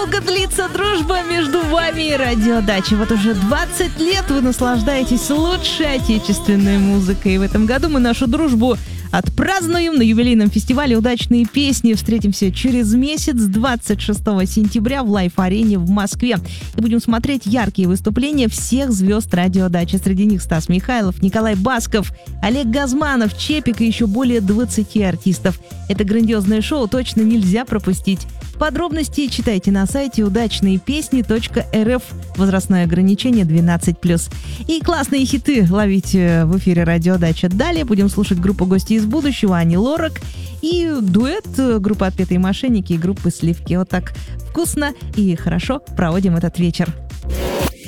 долго длится дружба между вами и радиодачей? Вот уже 20 лет вы наслаждаетесь лучшей отечественной музыкой. И в этом году мы нашу дружбу отпразднуем на юбилейном фестивале «Удачные песни». Встретимся через месяц, 26 сентября, в Лайф-арене в Москве. И будем смотреть яркие выступления всех звезд радиодачи. Среди них Стас Михайлов, Николай Басков, Олег Газманов, Чепик и еще более 20 артистов. Это грандиозное шоу точно нельзя пропустить. Подробности читайте на сайте удачныепесни.рф. Возрастное ограничение 12+. И классные хиты ловите в эфире радиодача. Далее будем слушать группу «Гости из будущего», Ани Лорак и дуэт группы «Отпетые мошенники» и группы «Сливки». Вот так вкусно и хорошо проводим этот вечер.